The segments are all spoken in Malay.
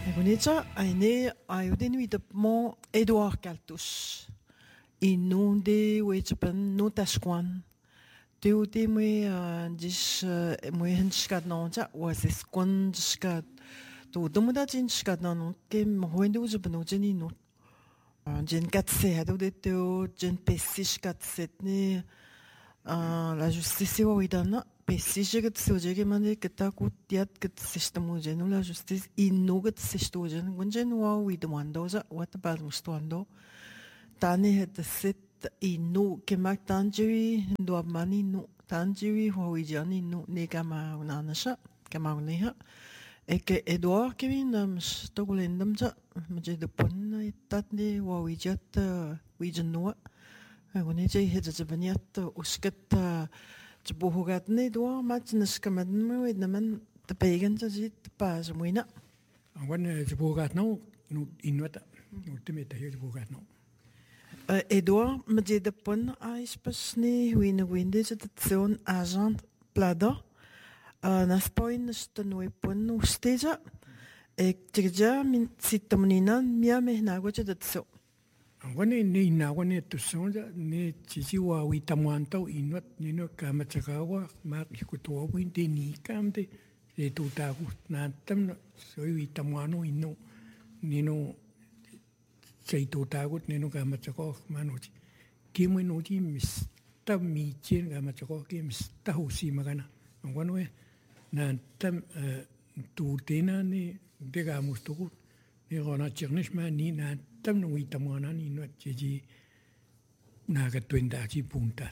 Egunita aine ayudenuitapmo Eduard Kaltus. Inunde wechapan no tasquan. Teude mwe dis mwe henskat nonja was es kon skat. To domuda jin skat non ke moende uzapan ujeni no. Jen katse hado de teo jen pesish katsetne la justice wa widana. Pesish kat sojege mane kita kutiat kat sistem ujenu la justice ino kat sistem ujenu. Gunjen wa widwando za wat bal mustwando. Tani het set inu kemak tanjiri ndo mani nu tanjiri ho wijani nu negama unanasha kama uneha eke Eduard Kevin stogulendam za mje de ponna itatne wa wijat wijanu agone je het ze baniat uskat tbohugat ne do matnes kamadme wednaman te pegen ze zit pas moina Angwan tbohugat no inwata no temeta hier tbohugat no Eduard, met je de pon aispasni huine winde situation agent plada. Nas poin stanoi pon usteza. Ik tja min sitamnina mia me nago je dat zo. Angwan ne nawan to sonja ne chichi wa witamwanto inwat nino kamatsagawa mak ikuto winde ni kamde e tutagu na tam so witamwano ino nino sei tutagut neno kamatsako manuchi kimwe noji mista michen kamatsako ki mista husi magana ngwanwe na tam tutena ni dega mustugut ni gona chirnish ma ni na tam no witamana ni no cheji na ga twenda chi punta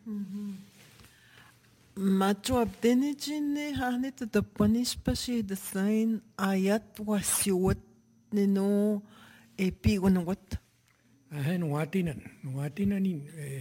Macho abdene jine hanet de ponis pasi de sein ayat wasiwat neno epi gonowat. No watinan ni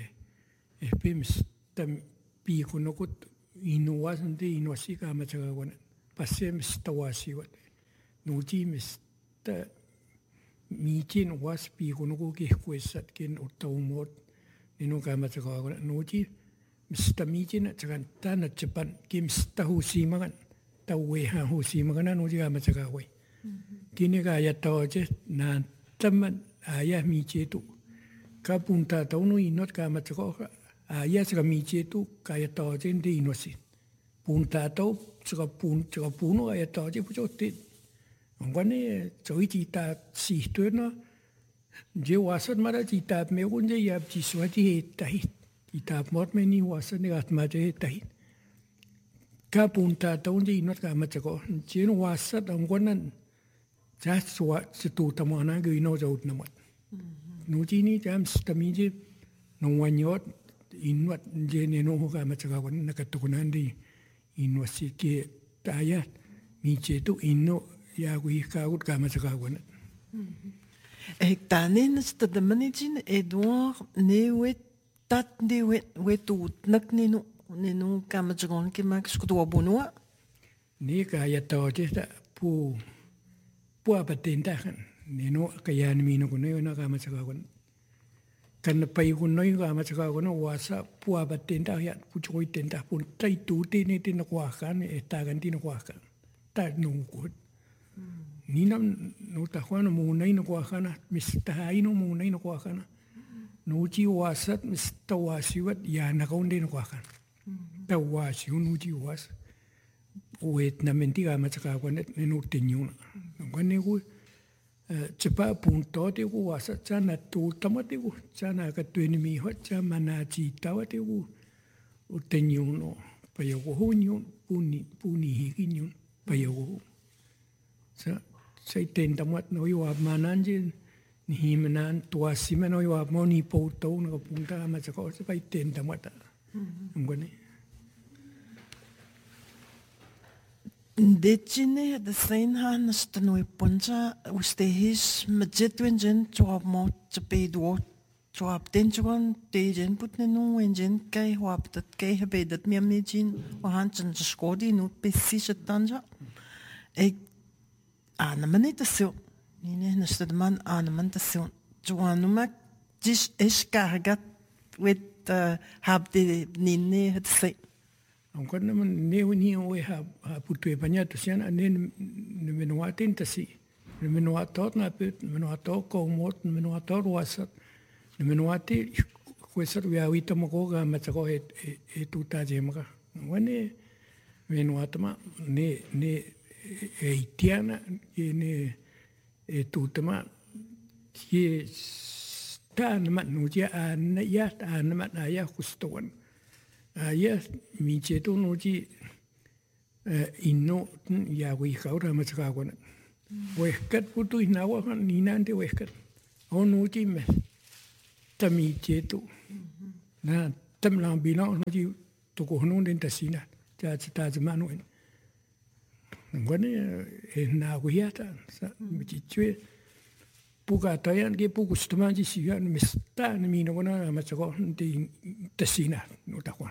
epims tam pi gonokut inuwasan de inuwasi kamatsaga wana pasem stawasi wat nuji mista mikin was pi gonoko ke kwesat ken utawmot nino kamatsaga wana nuji mista mikin tsagan tana chapan kim stahusi magan tawe ha husi magana nuji kamatsaga wai kini ka yatawaje na taman ayah michetu ka punta taunu inot ka matsako ayah saka michetu kaya tawaje ndi inosi punta tau saka puno ayah tawaje pujote ngwane choi cita sihtuena je wasat mara cita me gunje yap chiswati he tahi cita mot me ni wasat ne atma je tahi ka punta taunje inot ka matsako je wasat ngwanan just what to tamana go no out namat no jini jam stamije no wanyot in what jene no ga matsaga wan nakatukunan di in wasike taya mi chetu inno ya wi ka ut ga matsaga wan Ik tanin sta de manijin Eduard ne wet tat ne wet ut nak nenu kamajagon ke mak skutwa bonua ni ka ya taje pu Pua patenta kan neno kaya ni no kuno na kama saka kon kan pai kuno kama saka kono wasa pua patenta ya puchoi tenta pun tai tu ti ni tin kwa kan eta kan tin kwa kan ta no ko ni nam no ta khwana mo nei no kwa kana mista ai no mo nei no kwa kana no ji wasa mista wasi wat ya na kon din kwa kan ta wasi no ji was wet na mentiga mataka kon no tinyu ngwane ku cepa punto te ku wasa chana tu tamate ku chana ka tuini mi ho chama na chi tawate ku utenyu no payo ko hunyu puni hikinyu payo ko sa sai tenta mat no yo mananje ni himenan tuasi meno yo moni poto no punta ma chako sa pai tenta mata ngwane Dechine de sein han stanoi ponja ustehis majetwen jen job mo tpedo job den jogon de jen putne no enjen kai hoap dat kai habe dat mir mijin o han jen skodi no pesische tanja ek ana manita so ni ne nastad man ana manita so joanu mak dis es kargat with habde ninne het sei Angkon naman ni o ha putwe panya to siya ne menuatin tasi Menuatot na put, menuatot komot, menuatot wasat, menuati kuesar wiawita mokoga matako tuta jemaka. Wane menuatama ne itiana ne tutama ye tan mat nuja an ya tan mat ya kustoan. Ya michetu nuji inno ya wi kaura mataka. Wehkat putu inawa kan ninante wehkat. Onu ti mes tami cetu. Na tam lang bilang nuji toko honu den tasina. Ta zamanu en. Ngone na wiata sa michwe puka tayan ke puku stamaji siya mesta na mina wana machako di tasina no takwan.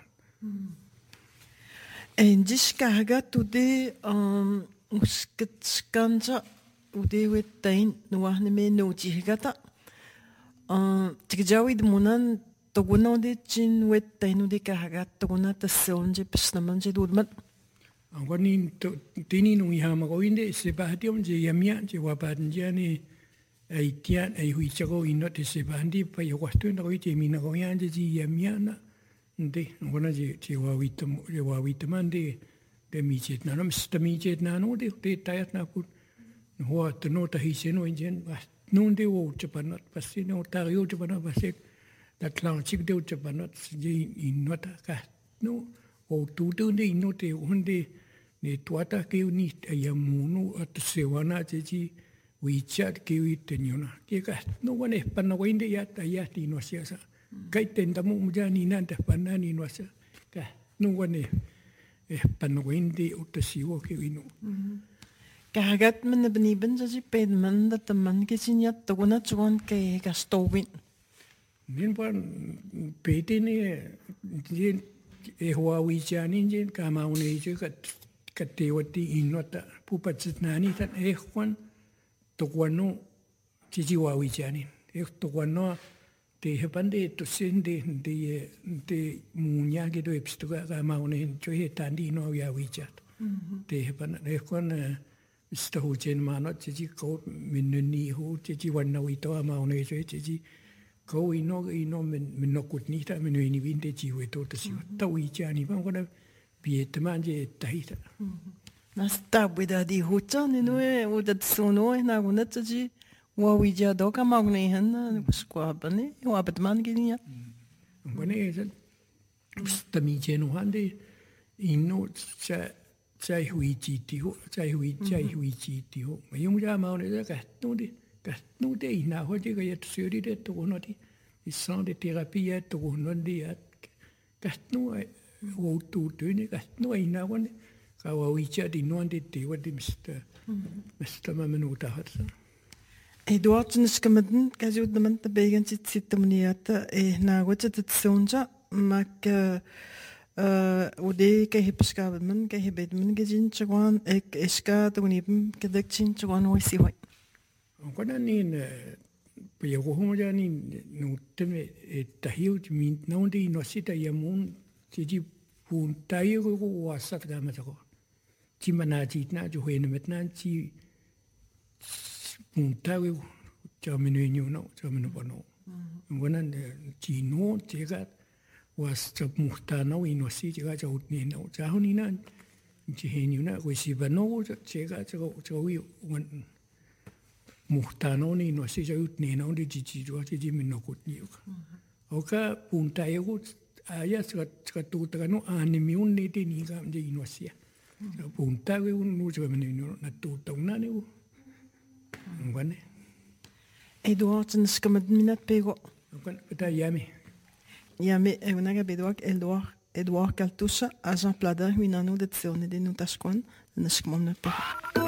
En jiskaga tude uskatskanja ude wetain nuahne me no jihgata tikjawid munan toguna de chin wetain ude kahagat toguna tasonje pesnamanje dudmat Angkoni tini nung ihama ko inde sebahatiom je yamia je wapandia ni aitian ai hui chako inot sebahandi pa yokastu na ko je mina ko yanje je yamia na nde ngona je wawitam de michet na no sta michet na no de tayat na put ho to no ta hiseno ingen no de wo chapanat pasino ta yo chapanat paset da clown chik de chapanat je inota ka no o tu de inote hunde ne tuata ke ni ya munu at sewana je WeChat ke witeniona ke ka no wane panna ko inde ya ta ya ti no sia sa kai tentamu mujani nanta panna ni no sa ka no wane panwindi utasiwo ke ino. Kahagat man na baniban sa si pedman da taman ke sinyat taguna chuan ke gastowin. Nin pa pete ni huawi chanin jen kamaune je katewati inota pupat nani tan juan tokwano chichi huawi chanin. Tokwano te hepande to sende de munya ke do epstuga kamaune joe tandi no ya wichat. Te hepan juan sto jen mano chichi ko minni hu chichi wanna wito amaune joe chichi ko ino men no kutnita men ni vinte chi weto to si ta wichani pa kona pietman je tahita. Nasta buda di hucha ni no e udat sono na guna chichi wa wija do ka magne han skwa bane wa batman ginia. Bane esa stami jenu hande ino chai hui chi ti ho chai hui chi ti ho mayung ja ma ne ka no de ina ho je ga tsuri de to no di sans de thérapie to no di ka no o tu ne ka no ina won ka wa wi cha di no de te wa di mista ma minuta hat. Eduard niskameden kazud naman tabegan sitamniata na wata tsonja mak ودي كهيب سكاب من كهيب من جين شغان إك إسكا تونيبم كذاك جين شغان ويسيوي. وكنا نين بيجوهم جاني نوتم التهيوج من نودي نسيت يمون تيجي بون تايو واسات كما تقول. تيمنا جيتنا جوهين متنا تي بون تايو جامنو ينو جامنو بانو. وكنا جينو تيجا was to muhtano inosi jega jautni no jahuni na jeheni na wesibano jega jawi wan muhtano ni inosi jautni no de jiji jo jiji minokutni oka punta ego aya skatu tagano animiun ni de ni ga de inosia punta we no jega menino na tu tona ne ngwane Eduard niskamad minat pego kan peta yami Yame unaga bedoak Eduard Kaltusa agent plada huinano de tsione de nutasquan niskmon na pe.